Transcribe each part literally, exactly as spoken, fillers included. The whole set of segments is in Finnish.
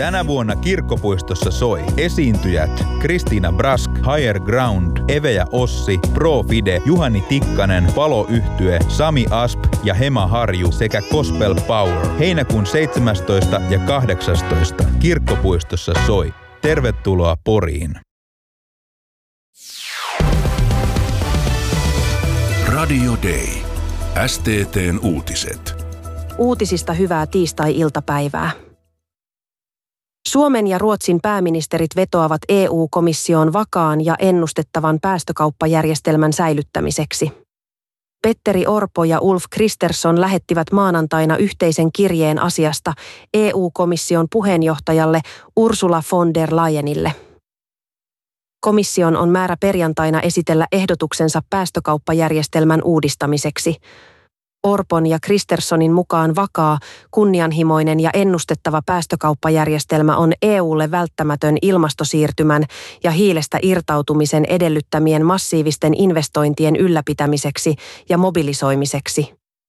Tänä vuonna Kirkkopuistossa soi esiintyjät Kristiina Brask, Higher Ground, Eve ja Ossi, Pro Fide, Juhani Tikkanen, Palo-yhtye, Sami Asp ja Hema Harju sekä Gospel Power. Heinäkuun seitsemästoista ja kahdeksastoista Kirkkopuistossa soi. Tervetuloa Poriin. Radio Day. S T T:n uutiset. Uutisista hyvää tiistai-iltapäivää. Suomen ja Ruotsin pääministerit vetoavat E U-komissioon vakaan ja ennustettavan päästökauppajärjestelmän säilyttämiseksi. Petteri Orpo ja Ulf Kristersson lähettivät maanantaina yhteisen kirjeen asiasta E U-komission puheenjohtajalle Ursula von der Leyenille. Komission on määrä perjantaina esitellä ehdotuksensa päästökauppajärjestelmän uudistamiseksi. Orpon ja Kristerssonin mukaan vakaa, kunnianhimoinen ja ennustettava päästökauppajärjestelmä on E U:lle välttämätön ilmastosiirtymän ja hiilestä irtautumisen edellyttämien massiivisten investointien ylläpitämiseksi ja mobilisoimiseksi.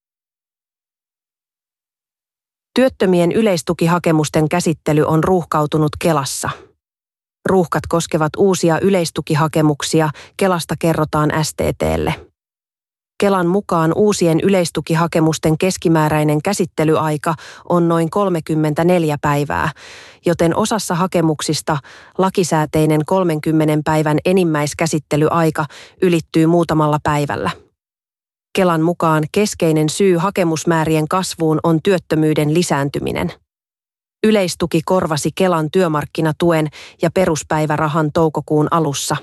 Työttömien yleistukihakemusten käsittely on ruuhkautunut Kelassa. Ruuhkat koskevat uusia yleistukihakemuksia, Kelasta kerrotaan S T T:lle. Kelan mukaan uusien yleistukihakemusten keskimääräinen käsittelyaika on noin kolmekymmentäneljä päivää, joten osassa hakemuksista lakisääteinen kolmenkymmenen päivän enimmäiskäsittelyaika ylittyy muutamalla päivällä. Kelan mukaan keskeinen syy hakemusmäärien kasvuun on työttömyyden lisääntyminen. Yleistuki korvasi Kelan työmarkkinatuen ja peruspäivärahan toukokuun alussa.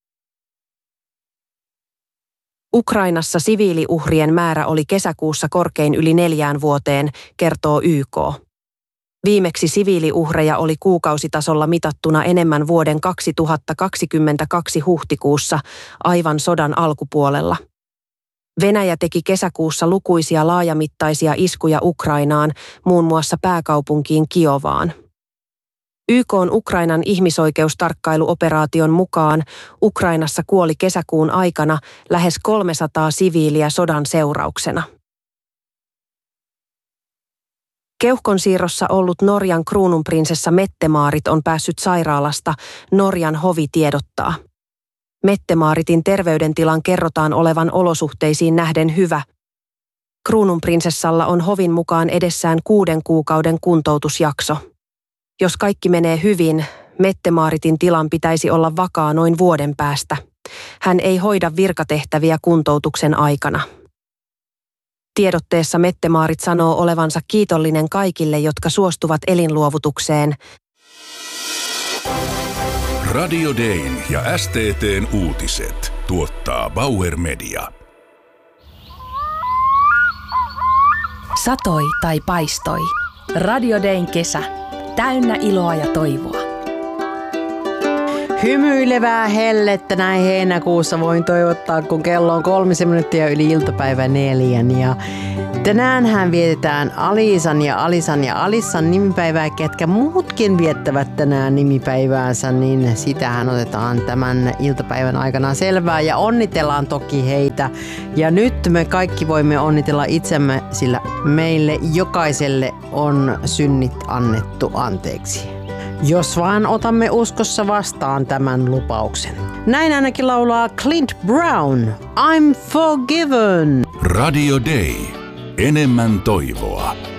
Ukrainassa siviiliuhrien määrä oli kesäkuussa korkein yli neljään vuoteen, kertoo Y K. Viimeksi siviiliuhreja oli kuukausitasolla mitattuna enemmän vuoden kaksituhattakaksikymmentäkaksi huhtikuussa, aivan sodan alkupuolella. Venäjä teki kesäkuussa lukuisia laajamittaisia iskuja Ukrainaan, muun muassa pääkaupunkiin Kiovaan. Y K:n Ukrainan ihmisoikeustarkkailuoperaation mukaan Ukrainassa kuoli kesäkuun aikana lähes kolmesataa siviiliä sodan seurauksena. Keuhkonsiirrossa ollut Norjan kruununprinsessa Mette-Maarit on päässyt sairaalasta, Norjan hovi tiedottaa. Mette-Maaritin terveydentilan kerrotaan olevan olosuhteisiin nähden hyvä. Kruununprinsessalla on hovin mukaan edessään kuuden kuukauden kuntoutusjakso. Jos kaikki menee hyvin, Mette-Maaritin tilan pitäisi olla vakaa noin vuoden päästä. Hän ei hoida virkatehtäviä kuntoutuksen aikana. Tiedotteessa Mette-Maarit sanoo olevansa kiitollinen kaikille, jotka suostuvat elinluovutukseen. Radio Dayn ja S T T:n uutiset tuottaa Bauer Media. Satoi tai paistoi. Radio Dayn kesä. Täynnä iloa ja toivoa. Hymyilevää hellettä näin heinäkuussa voin toivottaa, kun kello on kolmisen minuuttia yli iltapäivän neljän. Ja tänäänhän vietetään Alisan ja Alisan ja Alissan nimipäivää, ketkä muutkin viettävät tänään nimipäiväänsä, niin sitähän otetaan tämän iltapäivän aikana selvää ja onnitellaan toki heitä. Ja nyt me kaikki voimme onnitella itsemme, sillä meille jokaiselle on synnit annettu anteeksi. Jos vaan otamme uskossa vastaan tämän lupauksen. Näin ainakin laulaa Clint Brown, I'm Forgiven. Radio Day. Enemmän toivoa.